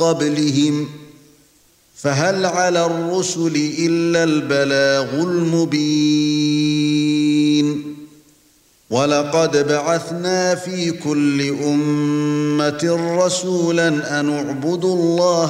قبلهم فهل على الرسل إلا البلاغ المبين ولقد بعثنا في كل أمة رسولا أن اعبدوا الله